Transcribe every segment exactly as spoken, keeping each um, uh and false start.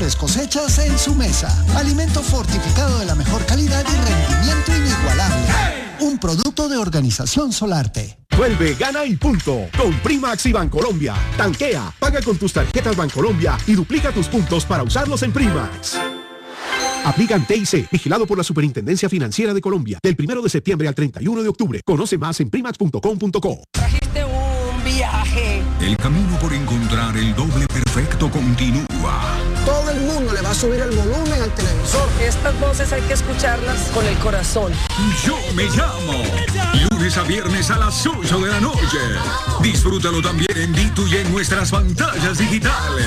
mejores cosechas en su mesa. Alimento fortificado de la mejor calidad y rendimiento inigualable. Un producto de Organización Solarte. Vuelve, gana y punto. Con Primax y Bancolombia. Tanquea, paga con tus tarjetas Bancolombia y duplica tus puntos para usarlos en Primax. Aplican T I C, vigilado por la Superintendencia Financiera de Colombia. Del primero de septiembre al treinta y uno de octubre. Conoce más en primax punto com punto co. Trajiste un viaje. El camino por encontrar el doble perfecto continúa. Todo el mundo le va a subir el volumen al televisor. Estas voces hay que escucharlas con el corazón. Yo me llamo. Lunes a viernes a las ocho de la noche. Disfrútalo también en Ditu y en nuestras pantallas digitales.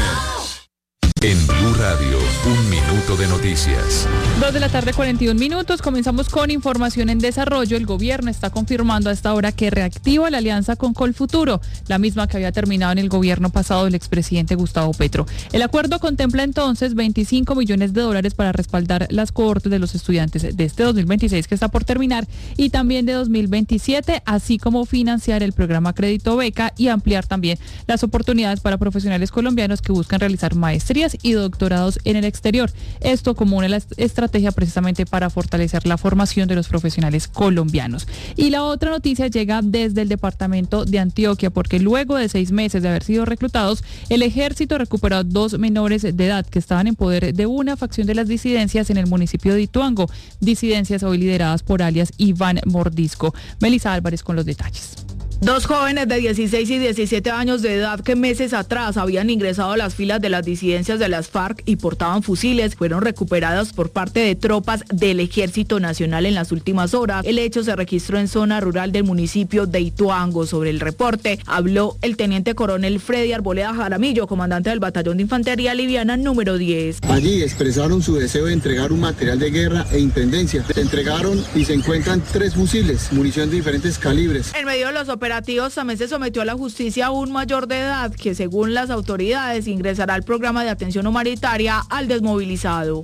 En Blue Radio, un minuto de noticias. Dos de la tarde, cuarenta y un minutos. Comenzamos con información en desarrollo. El gobierno está confirmando a esta hora que reactiva la alianza con Colfuturo, la misma que había terminado en el gobierno pasado del expresidente Gustavo Petro. El acuerdo contempla entonces veinticinco millones de dólares para respaldar las cohortes de los estudiantes de este dos mil veintiséis que está por terminar y también de dos mil veintisiete, así como financiar el programa Crédito Beca y ampliar también las oportunidades para profesionales colombianos que buscan realizar maestrías y doctorados en el exterior. Esto como una estrategia precisamente para fortalecer la formación de los profesionales colombianos. Y la otra noticia llega desde el departamento de Antioquia, porque luego de seis meses de haber sido reclutados, el ejército recuperó a dos menores de edad que estaban en poder de una facción de las disidencias en el municipio de Ituango, disidencias hoy lideradas por alias Iván Mordisco. Melissa Álvarez con los detalles. Dos jóvenes de dieciséis y diecisiete años de edad que meses atrás habían ingresado a las filas de las disidencias de las FARC y portaban fusiles fueron recuperados por parte de tropas del Ejército Nacional en las últimas horas. El hecho se registró en zona rural del municipio de Ituango. Sobre el reporte habló el teniente coronel Freddy Arboleda Jaramillo, comandante del batallón de infantería liviana número diez. Allí expresaron su deseo de entregar un material de guerra e intendencia. Se entregaron y se encuentran tres fusiles, munición de diferentes calibres. En medio de los operativos también se sometió a la justicia a un mayor de edad que, según las autoridades, ingresará al programa de atención humanitaria al desmovilizado.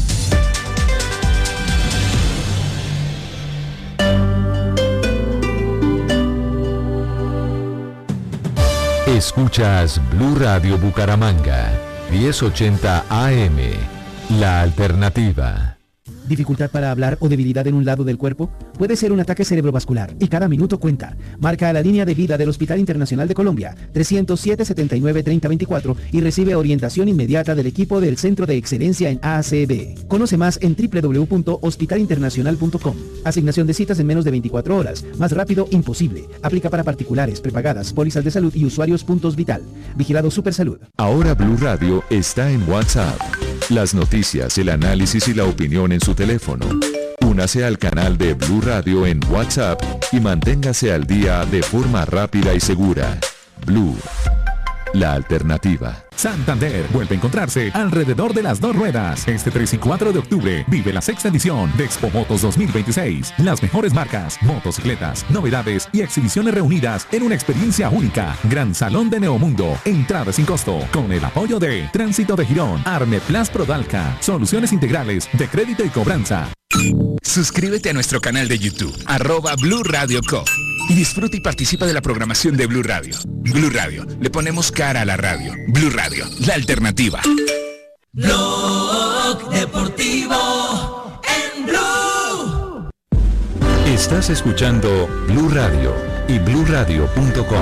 Escuchas Blue Radio Bucaramanga, diez ochenta A M, La Alternativa. ¿Dificultad para hablar o debilidad en un lado del cuerpo? Puede ser un ataque cerebrovascular y cada minuto cuenta. Marca a la línea de vida del Hospital Internacional de Colombia, trescientos siete, setenta y nueve, treinta veinticuatro y recibe orientación inmediata del equipo del Centro de Excelencia en A C V. Conoce más en doble u doble u doble u punto hospital internacional punto com. Asignación de citas en menos de veinticuatro horas. Más rápido, imposible. Aplica para particulares, prepagadas, pólizas de salud y usuarios Puntos Vital. Vigilado Supersalud. Ahora Blue Radio está en WhatsApp. Las noticias, el análisis y la opinión en su teléfono. Únase al canal de Blue Radio en WhatsApp y manténgase al día de forma rápida y segura. Blue, la alternativa. Santander vuelve a encontrarse alrededor de las dos ruedas. Este tres y cuatro de octubre vive la sexta edición de Expo Motos dos mil veintiséis. Las mejores marcas, motocicletas, novedades y exhibiciones reunidas en una experiencia única. Gran Salón de Neomundo, entrada sin costo, con el apoyo de Tránsito de Girón, Armeplas Prodalca, Soluciones Integrales de Crédito y Cobranza. Suscríbete a nuestro canal de YouTube, arroba Blue Radio Co. Y disfruta y participa de la programación de Blue Radio. Blue Radio, le ponemos cara a la radio. Blue Radio, la alternativa. Blog Deportivo en Blue. Estás escuchando Blue Radio y blue radio punto com.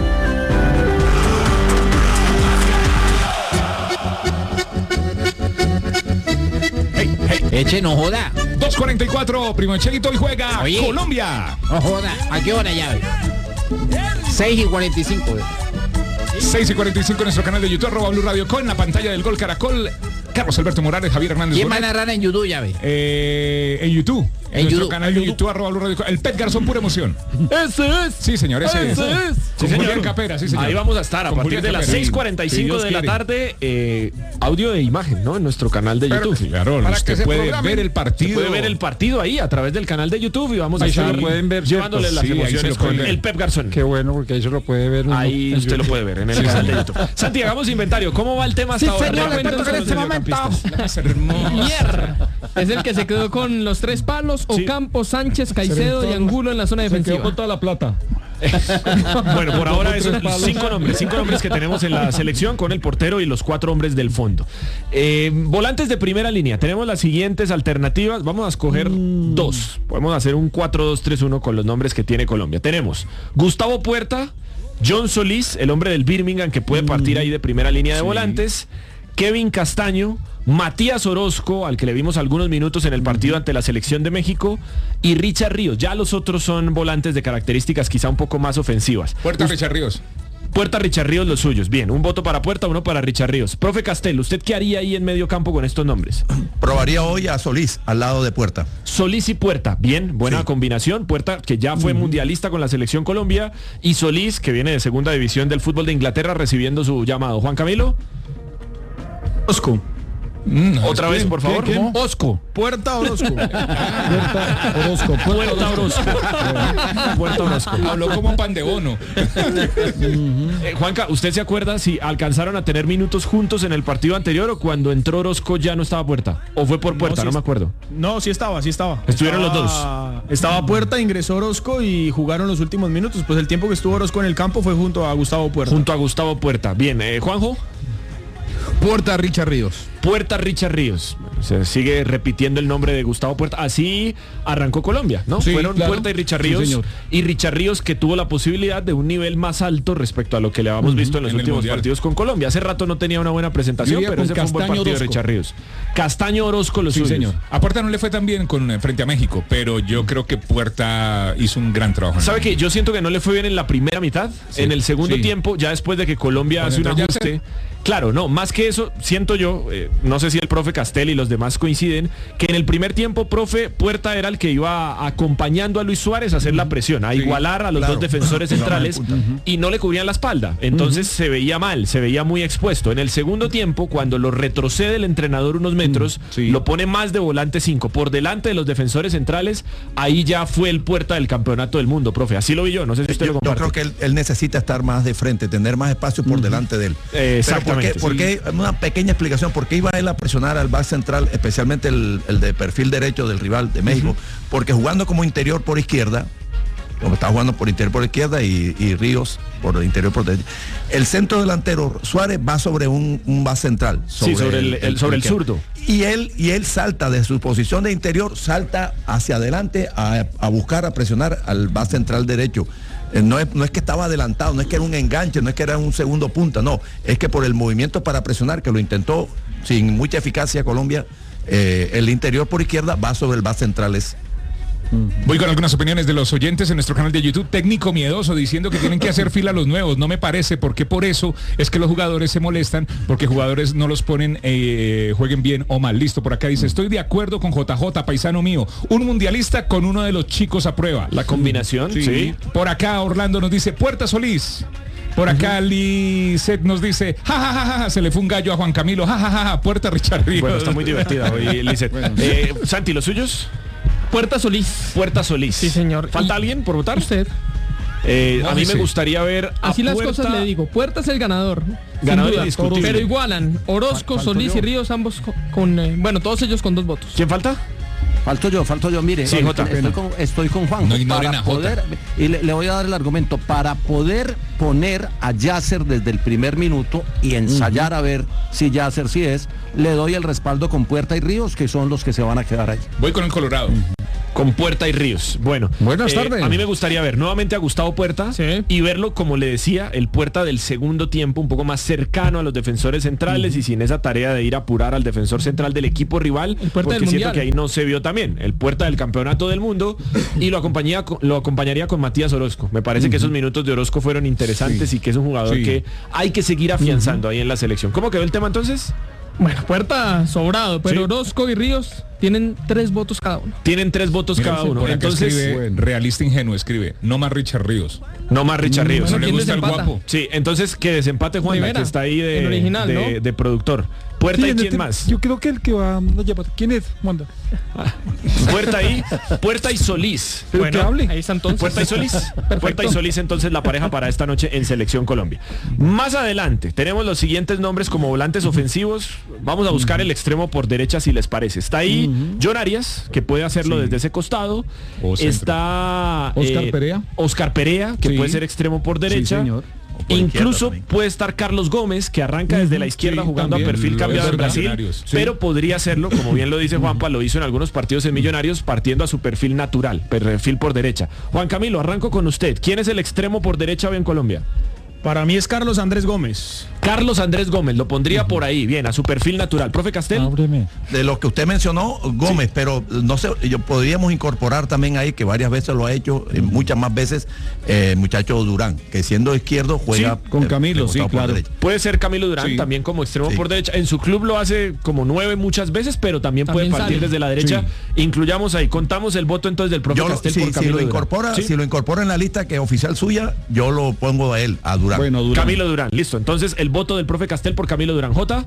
Eche, no joda. dos cuarenta y cuatro, primo Cheguito, y juega Oye, Colombia. No joda. ¿A qué hora ya? seis y cuarenta y cinco. seis y cuarenta y cinco en nuestro canal de YouTube, arroba Blue Radio con la pantalla del Gol Caracol. Carlos Alberto Morales, Javier Hernández. ¿Quién va a narrar en YouTube, ya ve? Eh, en YouTube. En, en nuestro YouTube. canal de YouTube, arroba Blue Radio. El Pet Garzón, pura emoción. Ese es. Sí, señor, ese, ese es. es. Sí, Con Julián Capera, sí, señor. Ahí vamos a estar a Con partir Julián de las Capera. seis cuarenta y cinco de la quiere. tarde, eh, audio e imagen, ¿no? En nuestro canal de YouTube. Pero, claro, para usted que puede programen, ver el partido. Puede ver el partido ahí a través del canal de YouTube y vamos a ahí estar se lo pueden ver, llevándole ¿cierto? las Sí, emociones con el Pep Garzón. Qué bueno, porque ahí se lo puede ver. Ahí en usted YouTube. lo puede ver en el canal de YouTube. Santi, hagamos inventario. ¿Cómo va el tema hasta Sí, ahora? señor, le cuento que en este momento. Mier es el que se quedó con los tres palos. Sí. Ocampo, Sánchez, Caicedo y Angulo en la zona Se defensiva. quedó con toda la plata. Bueno, por ahora esos cinco nombres, cinco nombres que tenemos en la selección con el portero y los cuatro hombres del fondo. Eh, volantes de primera línea, tenemos las siguientes alternativas, vamos a escoger mm. dos. Podemos hacer un cuatro dos tres uno con los nombres que tiene Colombia. Tenemos Gustavo Puerta, John Solís, el hombre del Birmingham que puede partir ahí de primera línea de sí. volantes, Kevin Castaño, Matías Orozco, al que le vimos algunos minutos en el partido ante la selección de México, y Richard Ríos. Ya los otros son volantes de características quizá un poco más ofensivas. Puerta, Richard Ríos. Puerta, Richard Ríos, los suyos. Bien, un voto para Puerta, uno para Richard Ríos. Profe Castel, ¿usted qué haría ahí en medio campo con estos nombres? Probaría hoy a Solís, al lado de Puerta. Solís y Puerta, bien, buena sí. combinación. Puerta, que ya fue uh-huh. mundialista con la selección Colombia, y Solís, que viene de segunda división del fútbol de Inglaterra, recibiendo su llamado. Juan Camilo. Osco. Mm, Otra vez, por favor. ¿Qué, qué? Osco. Puerta Orozco. Puerta Orozco. Puerta Orozco. Puerta Orozco. Habló como pan de bono. eh, Juanca, ¿usted se acuerda si alcanzaron a tener minutos juntos en el partido anterior o cuando entró Orozco ya no estaba Puerta? ¿O fue por Puerta? No, sí, no me acuerdo. No, sí estaba, sí estaba. Estuvieron estaba, los dos. Estaba Puerta, ingresó Orozco y jugaron los últimos minutos. Pues el tiempo que estuvo Orozco en el campo fue junto a Gustavo Puerta. Junto a Gustavo Puerta. Bien, eh, Juanjo. Puerta, Richard Ríos. Puerta, Richard Ríos. Se sigue repitiendo el nombre de Gustavo Puerta. Así arrancó Colombia, ¿no? Sí, Fueron claro. Puerta y Richard Ríos. Sí, y Richard Ríos, que tuvo la posibilidad de un nivel más alto respecto a lo que le habíamos uh-huh. visto en los en últimos partidos con Colombia. Hace rato no tenía una buena presentación, Vivía pero ese Castaño, fue un buen partido Orozco. de Richard Ríos. Castaño, Orozco, los sí, suyos. señor. A Puerta no le fue tan bien con, frente a México, pero yo creo que Puerta hizo un gran trabajo. ¿Sabe qué? Yo siento que no le fue bien en la primera mitad. Sí, en el segundo sí. tiempo, ya después de que Colombia hace un ajuste. Claro, no, más que eso, siento yo, eh, no sé si el profe Castel y los demás coinciden, que en el primer tiempo, profe, Puerta era el que iba acompañando a Luis Suárez a hacer la presión, a sí, igualar a los claro. dos defensores centrales uh-huh. y no le cubrían la espalda. Entonces uh-huh. se veía mal, se veía muy expuesto. En el segundo tiempo, cuando lo retrocede el entrenador unos metros, uh-huh. sí. lo pone más de volante cinco, por delante de los defensores centrales, ahí ya fue el Puerta del campeonato del mundo, profe. Así lo vi yo, no sé si usted yo, Eh, lo comparte. Yo creo que él, él necesita estar más de frente, tener más espacio por uh-huh. delante de él. Eh, exactamente. ¿Por qué? Porque sí. una pequeña explicación, ¿por qué iba él a presionar al back central, especialmente el, el de perfil derecho del rival de México? Uh-huh. Porque jugando como interior por izquierda, como está jugando por interior por izquierda y, y Ríos por el interior por derecha, el centro delantero Suárez va sobre un, un back central, sobre, sí, sobre el, el, el, sobre el, el zurdo. Y él, y él salta de su posición de interior, salta hacia adelante a, a buscar, a presionar al back central derecho. No es, no es que estaba adelantado, no es que era un enganche, no es que era un segundo punta, no, es que por el movimiento para presionar, que lo intentó sin mucha eficacia Colombia, eh, el interior por izquierda va sobre el back centrales. Voy con algunas opiniones de los oyentes en nuestro canal de YouTube. Técnico miedoso diciendo que tienen que hacer fila los nuevos. No me parece, porque por eso es que los jugadores se molestan, porque jugadores no los ponen, eh, jueguen bien o mal. Listo, por acá dice, estoy de acuerdo con J J, paisano mío. Un mundialista con uno de los chicos a prueba. La combinación, sí. sí. Por acá Orlando nos dice, Puerta Solís. Por acá uh-huh. Lizeth nos dice, ja, ja, ja, ja, se le fue un gallo a Juan Camilo, ja, ja, ja, ja, Puerta Richard Ríos. Bueno, está muy divertida hoy, Lizeth. Bueno. eh, Santi, ¿los suyos? Puerta Solís. Puerta Solís. Sí, señor. ¿Falta alguien por votar? Usted. Eh, no, a mí sí. me gustaría ver a Así Puerta... las cosas le digo. Puerta es el ganador. Ganador indiscutible. Pero igualan Orozco, Solís yo. y Ríos, ambos con, con eh, bueno, todos ellos con dos votos. ¿Quién falta? Falto yo, falto yo, mire, sí, Jota, estoy, con, estoy con Juan. No ignoren a poder, Jota. Y le, le voy a dar el argumento, para poder poner a Yasser desde el primer minuto y ensayar uh-huh. a ver si Yasser sí es, le doy el respaldo con Puerta y Ríos, que son los que se van a quedar ahí. Voy con el Colorado. Uh-huh. Con Puerta y Ríos. Bueno, buenas eh, tardes. A mí me gustaría ver nuevamente a Gustavo Puerta sí. y verlo, como le decía, el Puerta del segundo tiempo, un poco más cercano a los defensores centrales uh-huh. y sin esa tarea de ir a apurar al defensor central del equipo rival, el Puerta porque del siento mundial. que ahí no se vio también. El Puerta del campeonato del mundo y lo acompañaría, lo acompañaría con Matías Orozco. Me parece uh-huh. que esos minutos de Orozco fueron interesantes sí. y que es un jugador sí. que hay que seguir afianzando uh-huh. ahí en la selección. ¿Cómo quedó el tema entonces? Bueno, Puerta sobrado, pero sí. Orozco y Ríos tienen tres votos cada uno. Tienen tres votos Mira, cada uno. Entonces, escribe, realista ingenuo escribe, no más Richard Ríos. No más Richard Ríos. No le gusta el guapo. Sí, entonces que desempate Juan, que está ahí de, original, de, ¿no? de productor. Puerta Sí, y en quién este- más. Yo creo que el que va a llevar. ¿Quién es? Manda. Puerta y Puerta y Solís. Pero que hable. Ahí está entonces. Puerta y Solís. Puerta y Solís, entonces la pareja para esta noche en Selección Colombia. Más adelante tenemos los siguientes nombres como volantes ofensivos. Vamos a buscar el extremo por derecha si les parece. Está ahí John Arias, que puede hacerlo desde ese costado. O centro. Está Oscar eh, Perea. Oscar Perea, que Sí. puede ser extremo por derecha. señor. por Incluso izquierda puede estar Carlos Gómez, que arranca desde la izquierda Sí, jugando también. a perfil Lo cambiado es en Brasil, Millonarios, sí. pero podría hacerlo, como bien lo dice Juanpa, lo hizo en algunos partidos en Millonarios, partiendo a su perfil natural, perfil por derecha. Juan Camilo, arranco con usted. ¿Quién es el extremo por derecha hoy en Colombia? Para mí es Carlos Andrés Gómez. Carlos Andrés Gómez, lo pondría por ahí, bien, a su perfil natural. Profe Castel. Ábreme. De lo que usted mencionó, Gómez, pero no sé, yo podríamos incorporar también ahí, que varias veces lo ha hecho, eh, muchas más veces, eh, muchacho Durán, que siendo izquierdo juega Sí, con eh, Camilo, de sí, costado por claro. derecha. Puede ser Camilo Durán Sí. también como extremo Sí. por derecha. En su club lo hace como nueve muchas veces, pero también, También puede partir sale. desde la derecha. Incluyamos ahí, contamos el voto entonces del profe Yo lo- Castel sí, por si Camilo lo Durán. incorpora, ¿Sí? si lo incorpora en la lista que es oficial suya, yo lo pongo a él, a Durán. Bueno, Durán. Camilo Durán, listo. Entonces el voto del profe Castel por Camilo Durán. J.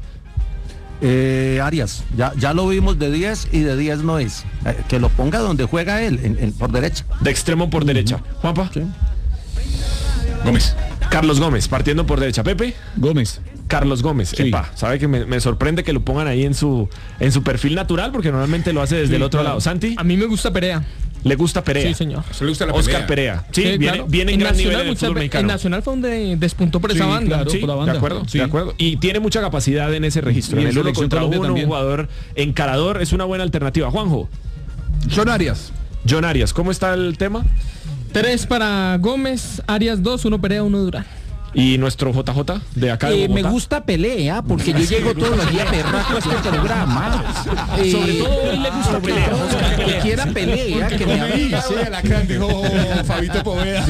Eh, Arias, ya, ya lo vimos de diez y de diez no es. Eh, que lo ponga donde juega él, en- en- por derecha. De extremo por derecha. Juanpa. Gómez. Carlos Gómez, partiendo por derecha. Pepe. Gómez. Carlos Gómez. Sí. Epa, sabe que me, me sorprende que lo pongan ahí en su en su perfil natural, porque normalmente lo hace desde Sí, el otro claro. lado. Santi, A mí me gusta Perea. le gusta Perea. Sí, señor. Se le gusta la Oscar pelea. Perea. Sí, Sí, viene, claro. viene en gran Nacional nivel en el muchas fútbol ve- mexicano. En Nacional fue donde despuntó por esa Sí, banda. claro. Sí, por la banda. de acuerdo, Sí. de acuerdo. Y tiene mucha capacidad en ese registro. Y En en el uno Selección contra Colombia uno, un también. jugador encarador, es una buena alternativa. Juanjo, John Arias. John Arias, ¿cómo está el tema? Tres para Gómez, Arias dos, uno Perea, uno Durán. Y nuestro J J de acá de Eh, me Bogotá. gusta pelea, porque yo llego todos los días berraco a este programa. Eh, Sobre todo hoy le gusta pelea. Oscar, que quiera pelea, que me avise. dijo Fabito Poveda.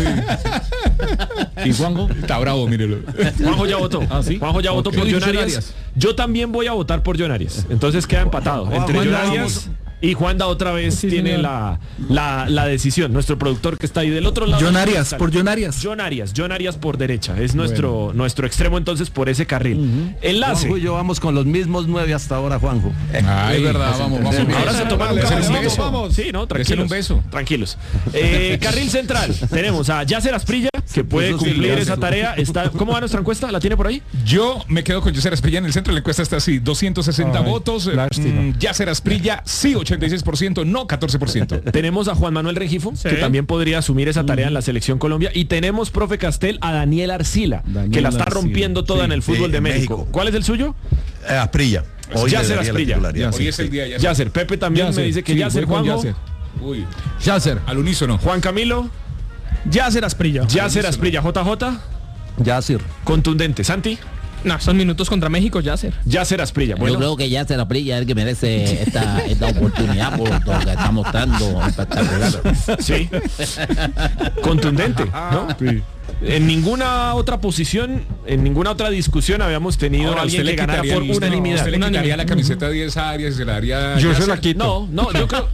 ¿Y Juanjo? Está bravo, mírelo. Juanjo ya votó. Ah, ¿sí? Juanjo ya votó Ok. por Yo John dije Arias. Arias. Yo también voy a votar por John Arias. Entonces queda empatado. Entre Juan, John ya Arias y Juanda otra vez Sí, tiene señor. la, la, la decisión. Nuestro productor que está ahí del otro lado. John Arias, por John Arias. John Arias, John Arias por derecha. Es nuestro, nuestro extremo entonces por ese carril. Enlace. Juanjo y yo vamos con los mismos nueve hasta ahora, Juanjo. Ay, es verdad, vamos, vamos. Ahora se toman un Dale, cafecito. dale, Vamos, vamos. Sí, no, tranquilos. un beso. Tranquilos. Eh, carril central. Tenemos a Yasser Asprilla, que puede Eso sí, cumplir Yasser. esa tarea. Está, ¿cómo va nuestra encuesta? ¿La tiene por ahí? Yo me quedo con Yasser Asprilla en el centro. La encuesta está así: doscientos sesenta Ay, votos. lástima. Mm, Yasser Asprilla, sí, ochenta y seis por ciento, no catorce por ciento. Tenemos a Juan Manuel Rengifo, Sí. que también podría asumir esa tarea en la Selección Colombia. Y tenemos, profe Castel, a Daniel Arcila, Daniel que la está Arcila. rompiendo toda Sí, en el fútbol sí, de en México. México. ¿Cuál es el suyo? Eh, Asprilla. Hoy Yasser le daría la Asprilla. titularidad, Hoy sí, es el sí. día, Yasser. Yasser. Pepe también Yasser. me dice que Sí, Yasser, voy con Juanjo. Yasser. Uy, Yasser. al unísono. Juan Camilo. Yasser Asprilla. Yasser Asprilla. J J. Yasser. Contundente. Santi. No, son minutos contra México, Yasser. Yasser Asprilla. Bueno, Yo creo que ya se la brilla el que merece esta, esta oportunidad por todo lo que está mostrando espectacular. sí. Contundente, ¿no? En ninguna otra posición, en ninguna otra discusión habíamos tenido Ahora, a alguien usted que le ganara quitaría, por usted- unanimidad. Usted le Unanimidad. quitaría la camiseta diez a Arias y se la daría. Yo se Yasser. la quito. No, no, yo creo.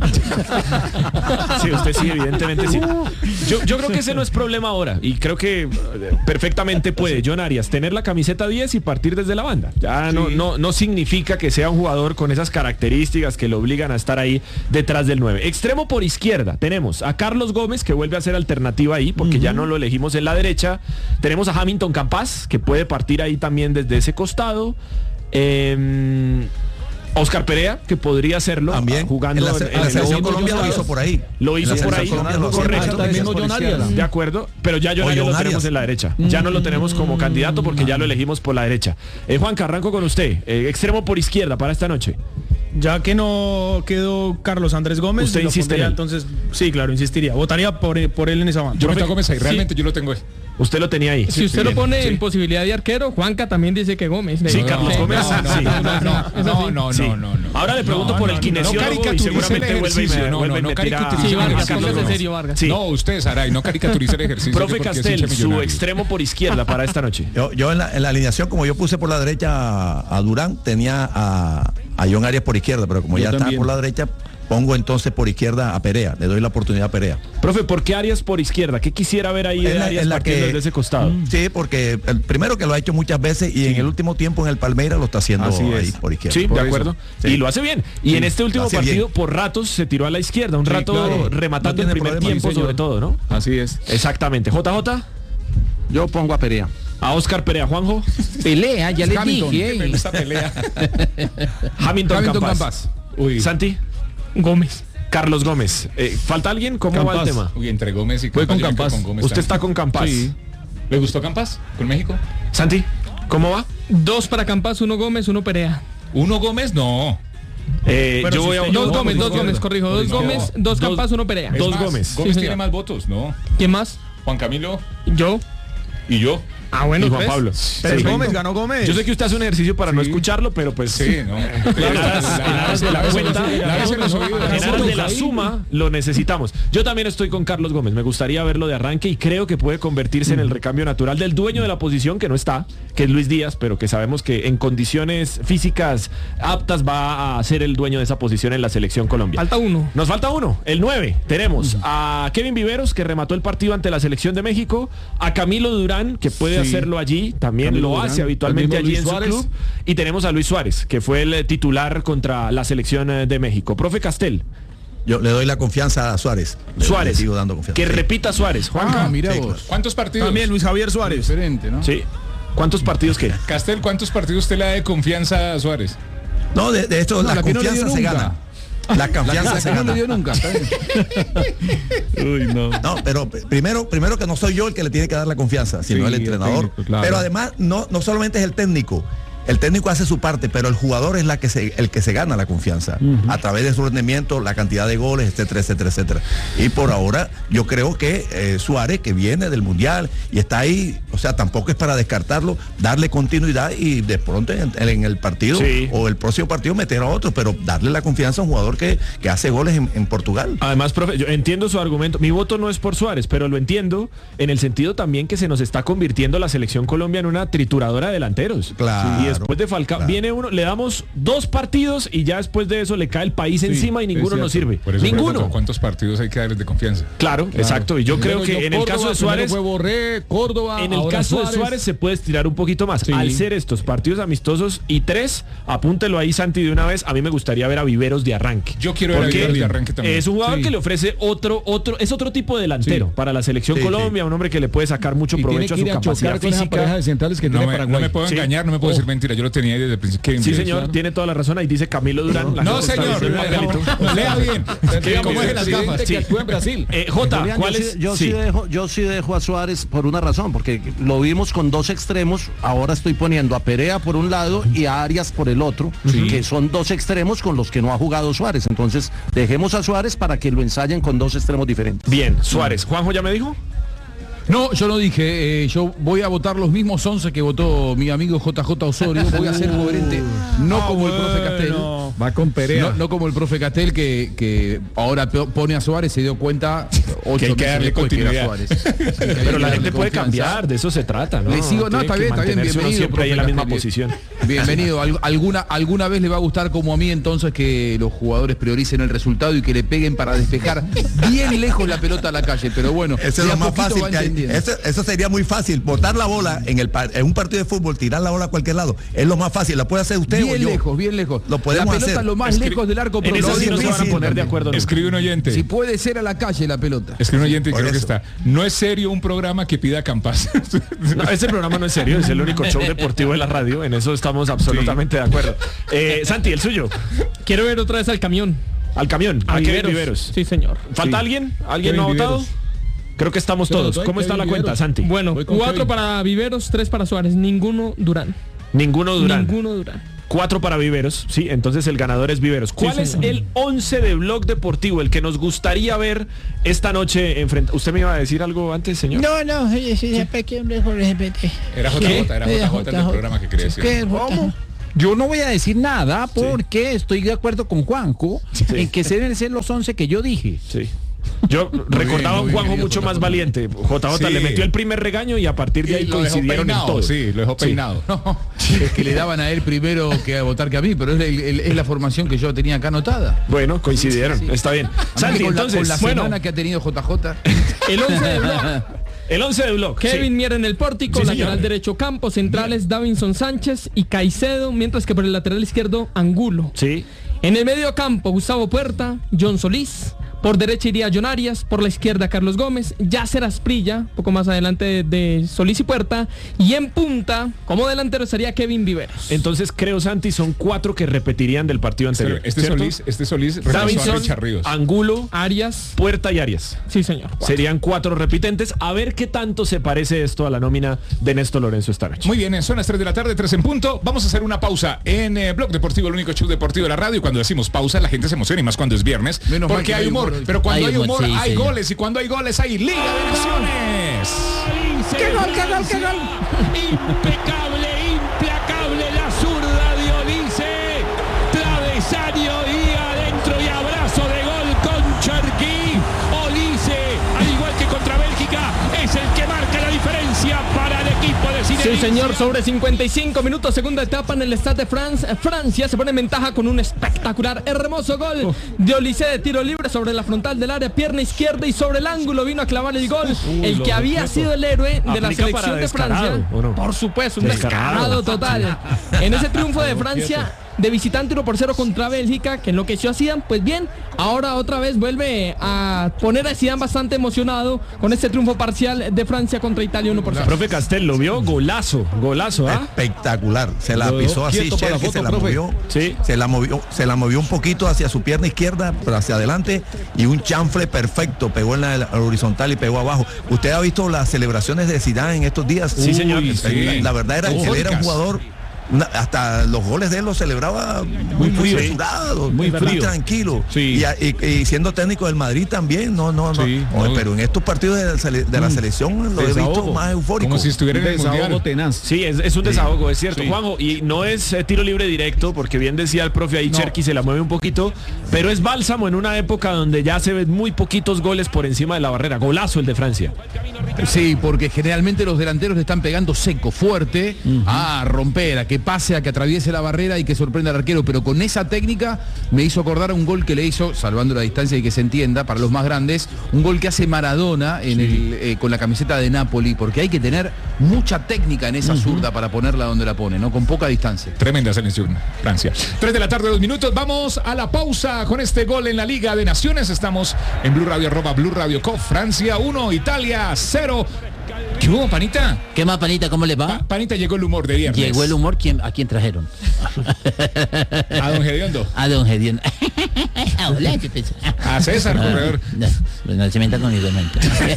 Sí, usted sí, evidentemente sí. Yo, yo creo que ese no es problema ahora. Y creo que eh, perfectamente puede John Arias tener la camiseta diez y partir desde la banda. Ya no, no, no significa que sea un jugador con esas características que lo obligan a estar ahí detrás del nueve. Extremo por izquierda. Tenemos a Carlos Gómez, que vuelve a ser alternativa ahí, porque ya no lo elegimos en la derecha. Tenemos a Hamilton Campas, que puede partir ahí también desde ese costado. Eh, Oscar Perea, que podría hacerlo También. jugando en la, en- en en la el selección nuevo Colombia lo Colombia. hizo por ahí. Lo hizo En la por ahí, selección Colombia lo hacía. correcto. Ah, mismo John Arias. De acuerdo, pero ya John O Arias John lo tenemos Arias. en la derecha. Ya no lo tenemos como candidato porque ya lo elegimos por la derecha. Eh, Juan, arranco con usted. Eh, extremo por izquierda para esta noche. Ya que no quedó Carlos Andrés Gómez, Usted lo insiste pondría, en él. entonces, sí, claro, insistiría. Votaría por, por él en esa banda. Yo meto a Profe- Gómez ahí, sí. realmente yo lo tengo ahí. Usted lo tenía ahí. Si usted Bien, lo pone sí. en posibilidad de arquero, Juanca también dice que Gómez. Sí, No, Carlos no, Gómez. no, sí. no, no, no, no, no, no, Sí. no, no, no. Ahora le pregunto No, por no, el no, kinesiólogo no y caricaturice seguramente el vuelve y me, ejercicio, no, vuelve no, y me no tira caricaturice Sí, el a Vargas, ejercicio. Carlos póngase Gómez. serio, Vargas. Sí. No, usted, Saray, no caricaturice el ejercicio. Profe porque es Castel, hincha su millonario. extremo por izquierda para esta noche. Yo, yo en, la, en la alineación, como yo puse por la derecha a, a Durán, tenía a, a John Arias por izquierda, pero como Yo ya estaba también. por la derecha, pongo entonces por izquierda a Perea, le doy la oportunidad a Perea. Profe, ¿por qué Arias por izquierda? ¿Qué quisiera ver ahí de la, Arias la partiendo que, desde ese costado? Sí, porque el primero que lo ha hecho muchas veces y sí. en el último tiempo en el Palmeiras lo está haciendo Así ahí es. por izquierda. Sí, por de eso. acuerdo. Sí. Y lo hace bien. Y sí, en este último partido, bien. por ratos, se tiró a la izquierda. Un sí, rato claro. rematando no el primer problema, tiempo, sí, sobre todo, ¿no? Así es. Exactamente. J J. Yo pongo a Perea. A Oscar Perea, Juanjo. Pelea, ya le Hamilton. dije. Me gusta pelea. Hamilton, Hamilton Campas. Campas. Uy. Santi. Gómez. Carlos Gómez. Eh, ¿Falta alguien? ¿Cómo Campas. va el tema? Uy, entre Gómez y Voy Campas. con Campas. Con Gómez Usted también. Está con Campas. Sí. ¿Le gustó Campas con México? Santi, ¿cómo va? Dos para Campas, uno Gómez, uno Perea. ¿Uno Gómez? No. Eh, bueno, yo voy a... Dos Gómez, dos Gómez, corrijo. Dos no. Gómez, dos Campas, uno Perea. Dos más, Gómez. Gómez sí, tiene más votos, ¿no? ¿Quién más? Juan Camilo. Yo. ¿Y yo? Ah, bueno, y Juan ¿ves? Pablo. Pero sí, Gómez, ganó Gómez. Yo sé que usted hace un ejercicio para sí. no escucharlo, pero pues... Sí, no. En aras de la cuenta, en aras de la suma, lo necesitamos. Yo también estoy con Carlos Gómez. Me gustaría verlo de arranque y creo que puede convertirse en el recambio natural del dueño de la posición, que no está, que es Luis Díaz, pero que sabemos que en condiciones físicas aptas va a ser el dueño de esa posición en la selección Colombia. Falta uno. Nos falta uno, el nueve. Tenemos a Kevin Viveros, que remató el partido ante la selección de México, a Camilo Durán, que puede sí. hacerlo allí, también Camilo lo hace Durán, habitualmente allí en Suárez. Su club, y tenemos a Luis Suárez, que fue el titular contra la selección de México. Profe Castel. Yo le doy la confianza a Suárez. Le, Suárez. Le sigo dando confianza. Que sí. repita Suárez. Juanca. Ah, mira sí, vos. claro. ¿Cuántos partidos? También Luis Javier Suárez. Diferente, ¿no? Sí. ¿Cuántos partidos qué? Castel, ¿cuántos partidos usted le da de confianza a Suárez? No, de, de hecho, no, la, la confianza no se gana. La confianza la se no gana. le dio nunca. Uy, no. No, pero primero, primero que no soy yo el que le tiene que dar la confianza, sino sí, el entrenador. El técnico, claro. Pero además, no, no solamente es el técnico. El técnico hace su parte, pero el jugador es la que se, el que se gana la confianza uh-huh. a través de su rendimiento, la cantidad de goles, etcétera, etcétera, etcétera. Y por ahora yo creo que eh, Suárez, que viene del Mundial y está ahí, o sea, tampoco es para descartarlo, darle continuidad y de pronto en, en el partido sí. o el próximo partido meter a otro, pero darle la confianza a un jugador que, que hace goles en, en Portugal. Además, profe, yo entiendo su argumento. Mi voto no es por Suárez, pero lo entiendo en el sentido también que se nos está convirtiendo la selección Colombia en una trituradora de delanteros. Claro. Sí, y después de Falcao claro. viene uno, le damos dos partidos y ya después de eso le cae el país sí, encima y ninguno nos sirve. Por eso ninguno. Pregunto, ¿cuántos partidos hay que darles de confianza? Claro, claro. exacto. Y yo primero creo que yo, en Córdoba, el caso de Suárez, fue Borré, Córdoba, en el caso Suárez. de Suárez se puede estirar un poquito más. Sí. Al ser estos partidos amistosos y tres, apúntelo ahí, Santi, de una vez. A mí me gustaría ver a Viveros de arranque. Yo quiero ver a Viveros de arranque también. Es un jugador sí. que le ofrece otro, otro, es otro tipo de delantero sí. para la selección sí, Colombia, sí. un hombre que le puede sacar mucho y provecho a su capacidad física. De centrales que no, tiene me, Paraguay. no me puedo engañar, no me puedo oh. decir mentira. Yo lo tenía desde el principio. Sí, señor, claro. tiene toda la razón. Ahí dice Camilo Durán. No, no señor, lea bien. ¿Cómo es las gafas? Sí. En Brasil. Eh, Jota, ¿cuál yo es? Sí, yo, sí. Sí dejo, yo sí dejo a Suárez por una razón, porque lo vimos con dos extremos. Ahora estoy poniendo a Perea por un lado y a Arias por el otro, sí. que son dos extremos con los que no ha jugado Suárez. Entonces, dejemos a Suárez para que lo ensayen con dos extremos diferentes. Bien, Suárez. ¿Juanjo ya me dijo? No, yo no dije, eh, yo voy a votar los mismos once que votó mi amigo J J Osorio, voy a ser coherente, no ah, como bueno. el profe Castel, va con Perea, no, no como el profe Castel que, que ahora pone a Suárez, se dio cuenta ocho que hay que darle continuidad. Suárez. Pero la gente puede cambiar, de eso se trata, ¿no? Le sigo, no, está bien, está bien, bienvenido. Siempre ahí en la misma posición. Bienvenido, alguna, alguna vez le va a gustar como a mí entonces que los jugadores prioricen el resultado y que le peguen para despejar bien lejos la pelota a la calle, pero bueno, eso es lo más fácil que hay. Eso, eso sería muy fácil, botar la bola en el en un partido de fútbol, tirar la bola a cualquier lado, es lo más fácil, la puede hacer usted bien o yo. Bien lejos, bien lejos. Lo podemos la pelota hacer. lo más Escri lejos del arco, pero no, sí no se van a poner de acuerdo. Escribe un oyente. Si puede ser a la calle la pelota. Escribe un oyente y creo eso. que está. No es serio un programa que pida Campas. No, ese programa no es serio, es el único show deportivo de la radio, en eso estamos absolutamente sí. de acuerdo. Eh, Santi, el suyo. Quiero ver otra vez al camión. Al camión, a, a Kevin Viveros. Sí, señor. ¿Falta sí. alguien? ¿Alguien Kevin no ha votado? Viveros. Creo que estamos todos. ¿Cómo está la cuenta, Santi? Bueno, cuatro Kevin. para Viveros, tres para Suárez, ninguno Durán. Ninguno Durán. Ninguno Durán. Cuatro para Viveros, sí, entonces el ganador es Viveros. ¿Cuál sí, es el once de Blog Deportivo, el que nos gustaría ver esta noche enfrente? ¿Usted me iba a decir algo antes, señor? No, no, sí, sí, que hombre por R P T. Era J J, era J J el programa que quería decir. ¿Cómo? Yo no voy a decir nada porque sí. estoy de acuerdo con Juanjo sí. en que se deben ser los once que yo dije. Sí. Yo Muy recordaba bien, muy a un Juanjo bien, mucho J J. más valiente. J J Sí. le metió el primer regaño y a partir de ahí Y lo dejó coincidieron en peinado, todo. sí, lo dejó peinado. No, es que le daban a él primero que a votar que a mí, pero es, el- el- es la formación que yo tenía acá anotada. Bueno, coincidieron, Sí, sí, sí. está bien. Además, Santi, con la, entonces, con la bueno, semana que ha tenido J J. El once de Blog. el once de Blog. Kevin sí. Mier en el pórtico, Sí, lateral señor. derecho Campo, centrales Davinson Sánchez y Caicedo, mientras que por el lateral izquierdo Angulo. Sí. En el medio campo Gustavo Puerta, John Solís, por derecha iría John Arias, por la izquierda Carlos Gómez, Yacer Asprilla, poco más adelante de, de Solís y Puerta, y en punta, como delantero estaría Kevin Viveros. Entonces creo, Santi, son cuatro que repetirían del partido anterior. Este ¿cierto? Solís, este Solís reemplazó a Davinson, Richard Ríos. Angulo, Arias, Puerta y Arias. Sí, señor. Cuatro. Serían cuatro repitentes. A ver qué tanto se parece esto a la nómina de Néstor Lorenzo esta noche. Muy bien, son las tres de la tarde, tres en punto. Vamos a hacer una pausa en eh, Blog Deportivo, el único show deportivo de la radio. Y cuando decimos pausa, la gente se emociona, y más cuando es viernes. Menos mal porque que hay hay humor. humor hoy. Pero cuando Hay hay humor, humor, sí, hay señor. goles. Y cuando hay goles, hay Liga de Naciones. ¡Qué gol, qué gol, qué gol! Impecable, implacable la zurda de Olise. Travesaño y adentro y abrazo de gol con Cherki. Olise, al igual que contra Bélgica, es el que marca la diferencia para el equipo de Zinedine. Sí, señor, sobre cincuenta y cinco minutos, segunda etapa en el Stade de France. Francia se pone en ventaja con un espectacular, hermoso gol Oh. de Olise de tiro libre sobre la frontal del área, pierna izquierda, y sobre el ángulo vino a clavar el gol. Uy, el lo que había repito. sido el héroe de la Aplica para selección de Francia. descarado, ¿o no? Por supuesto, un Descarado. descarado total. En ese triunfo de Francia de visitante uno por cero contra Bélgica, que enloqueció a Zidane, pues bien, ahora otra vez vuelve a poner a Zidane bastante emocionado con este triunfo parcial de Francia contra Italia uno por cero. Profe Castel, ¿lo vio? Golazo, golazo, ¿ah? Espectacular. Se la Lo pisó dejó así, quieto para la Cherki foto, se la profe. movió. Sí. Se la movió, se la movió un poquito hacia su pierna izquierda, pero hacia adelante, y un chanfle perfecto, pegó en la, la horizontal y pegó abajo. ¿Usted ha visto las celebraciones de Zidane en estos días? Sí, señor. La, sí. la verdad era que él era un Eufóricas. jugador, una- hasta los goles de él los celebraba muy, muy frío. mesurado, Muy muy, frío. tranquilo. Sí. Y, a- y- y siendo técnico del Madrid también, no, no, no. Sí, Oye, no. pero en estos partidos de la, sele- de la selección lo he visto Desahogo. más eufórico. Como si estuviera en el Desahogo mundial. tenaz. Sí, es, es un desahogo, es cierto, Sí. Juanjo. Y no es eh, tiro libre directo, porque bien decía el profe ahí, No. Cherki se la mueve un poquito, pero es bálsamo en una época donde ya se ven muy poquitos goles por encima de la barrera. Golazo el de Francia. Sí, porque generalmente los delanteros le están pegando seco, fuerte, a romper, a que pase, a que atraviese la barrera y que sorprenda al arquero, pero con esa técnica me hizo acordar a un gol que le hizo, salvando la distancia y que se entienda, para los más grandes, un gol que hace Maradona en el, eh, con la camiseta de Napoli, porque hay que tener mucha técnica en esa zurda para ponerla donde la pone, ¿no? Con poca distancia. Tremenda selección, Francia. tres de la tarde, dos minutos. Vamos a la pausa con este gol en la Liga de Naciones. Estamos en Blue Radio, arroba Blue Radio Co. Francia uno, Italia cero. ¿Qué hubo, Panita? ¿Qué más, Panita? ¿Cómo le va? Pa- Panita, llegó el humor de viernes. Llegó el humor. ¿Quién, ¿A quién trajeron? A don Gediondo. A don Gediondo. Hola, ¿qué te- A César, corredor. No, pues no se meta con igualmente.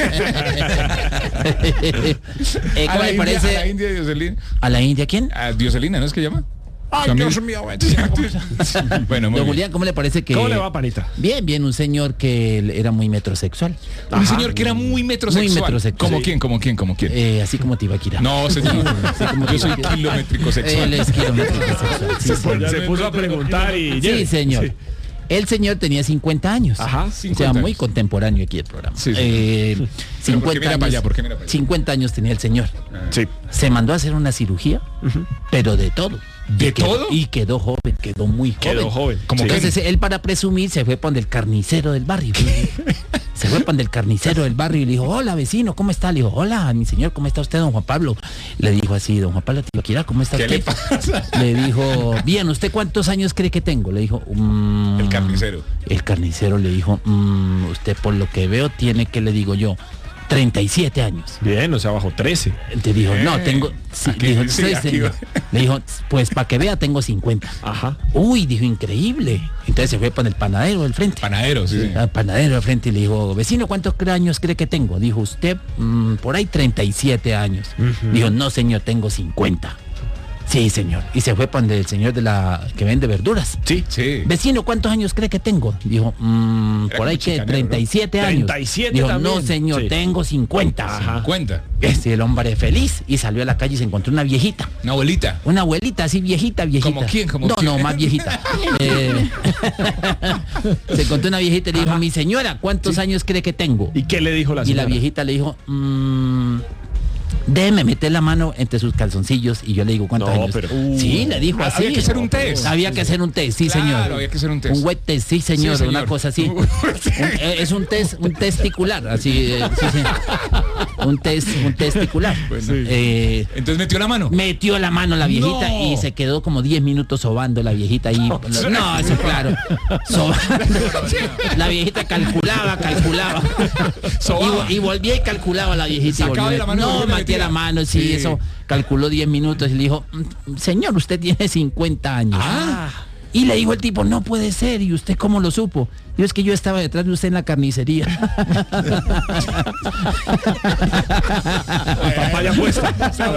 Eh, A ¿Cómo la le India, parece? a la India, Dioselina. ¿A la India quién? A Dioselina, ¿no es que llama? Ay, Su amigo. Dios mío, Bueno, muy Don bien. Julián, ¿cómo le parece que...? ¿Cómo le va, Panita? Bien, bien, un señor que era muy metrosexual. Un señor que era muy metrosexual. Muy metrosexual. ¿Cómo Sí. quién? ¿Cómo quién? ¿Cómo quién? Eh, así como Tibaquira. No, señor. Yo soy kilométrico sexual. Él es kilométrico sexual. Sí, Se, señor. se puso a preguntar y... Sí, señor. Sí. El señor tenía cincuenta años. Ajá, O cincuenta sea, muy años. contemporáneo aquí el programa. Sí, sí. Eh, Pero ¿por qué cincuenta mira para años, allá? ¿Por qué mira para allá? cincuenta años tenía el señor. Sí. Se mandó a hacer una cirugía, pero de todo. ¿De Y quedó- todo? Y quedó joven, quedó muy joven. Quedó joven. Como Sí. que- Entonces él, para presumir, se fue para el carnicero del barrio. Se fue para el carnicero del barrio y le dijo: hola, vecino, ¿cómo está? Le dijo: hola, mi señor, ¿cómo está usted, don Juan Pablo? Le dijo así: don Juan Pablo Tibaquira, ¿cómo está ¿Qué usted? le pasa? Le dijo: bien, ¿usted cuántos años cree que tengo? Le dijo: "Mm". El carnicero. El carnicero le dijo: "Mm, usted, por lo que veo, tiene, que le digo yo, treinta y siete años. Bien, o sea, bajo trece. Te dijo: no, Eh, tengo... sí, aquí- dijo, sí, "Sí, aquí señor". va. Le dijo: pues para que vea, tengo cincuenta. Ajá. Uy, dijo: increíble. Entonces se fue para el panadero del frente. Panadero, sí. Al panadero del frente y le dijo: vecino, ¿cuántos años cree que tengo? Dijo: usted, mm, por ahí treinta y siete años. Dijo: no, señor, tengo cincuenta. Sí, señor. Y se fue para donde el señor de la que vende verduras. Sí, sí. Vecino, ¿cuántos años cree que tengo? Dijo, mmm, por ahí que treinta y siete ¿no? años. treinta y siete Dijo, también. no, señor, Sí. tengo cincuenta. Ajá. cincuenta. Este, el hombre feliz y salió a la calle y se encontró una viejita. Una abuelita. Una abuelita, así viejita, viejita. ¿Como quién? ¿Como no, quién? no, más viejita. Eh, se encontró una viejita y le dijo, Ajá. mi señora, ¿cuántos Sí. años cree que tengo? ¿Y qué le dijo la Y señora? la viejita le dijo, mmm, déjeme meter la mano entre sus calzoncillos. Y yo le digo, ¿cuántos No, años? pero- Sí, le dijo Ah, así. había que hacer un test. Había que hacer un test, sí, Claro, señor. había que hacer un test. Un wet test, sí, señor, Sí, señor. una cosa así. Un- eh, es un test, un testicular, así, eh, sí, sí. Un test, un testicular. Bueno. Eh, Entonces metió la mano. Metió la mano la viejita No. y se quedó como diez minutos sobando la viejita ahí. No, eso claro. Sobando. La viejita calculaba, calculaba. Y, vo- y volvía y calculaba la viejita. y Sacaba volvía. de la mano y No, volvía y metía metía. la mano, sí, Sí. eso. Calculó diez minutos y le dijo, "Mm, señor, usted tiene cincuenta años. Ah. Y le dijo el tipo, no puede ser. ¿Y usted cómo lo supo? Yo es que yo estaba detrás de usted en la carnicería. Papaya puesta.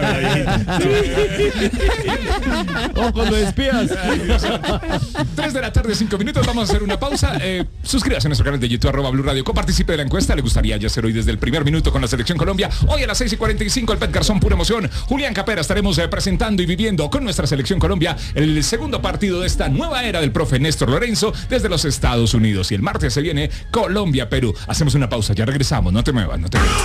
Ojo con los espías. tres de la tarde, cinco minutos, vamos a hacer una pausa. Eh, suscríbase a nuestro canal de YouTube, arroba Blue Radio, participe de la encuesta. ¿Le gustaría ya ser hoy desde el primer minuto con la Selección Colombia? Hoy a las seis y cuarenta y cinco, el Pet Garzón, pura emoción. Julián Capera, estaremos eh, presentando y viviendo con nuestra Selección Colombia el segundo partido de esta nueva era del profe Néstor Lorenzo desde los Estados Unidos. Y el martes se viene Colombia-Perú. Hacemos una pausa, ya regresamos, no te muevas, no te muevas.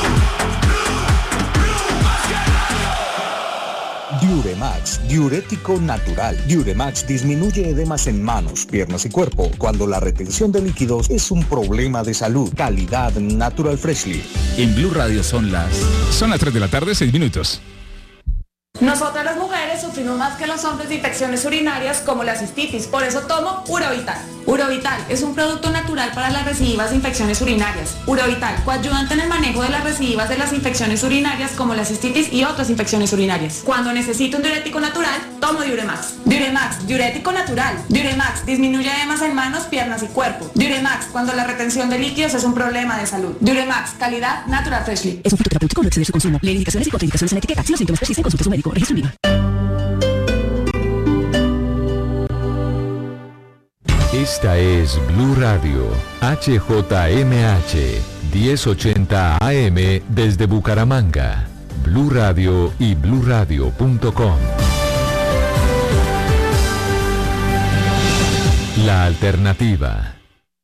Diuremax, diurético natural. Diuremax disminuye edemas en manos, piernas y cuerpo cuando la retención de líquidos es un problema de salud. Calidad Natural Freshly. En Blue Radio son las... Son las tres de la tarde, seis minutos. Nosotras las mujeres sufrimos más que los hombres de infecciones urinarias como la cistitis, por eso tomo Urovital. Urovital es un producto natural para las recidivas de infecciones urinarias. Urovital, coayudante en el manejo de las recidivas de las infecciones urinarias como la cistitis y otras infecciones urinarias. Cuando necesito un diurético natural, tomo Diuremax. Diuremax, diurético natural. Diuremax disminuye edemas en manos, piernas y cuerpo. Diuremax, cuando la retención de líquidos es un problema de salud. Diuremax, calidad Natural Freshly. Es un fitoterapéutico, no exceder su consumo. Lee indicaciones y contraindicaciones en la etiqueta. Si los síntomas persisten, consulte a su médico. Registro IVA. Esta es Blue Radio, H J M H, diez ochenta A M desde Bucaramanga. Blue Radio y blue radio punto com. La alternativa.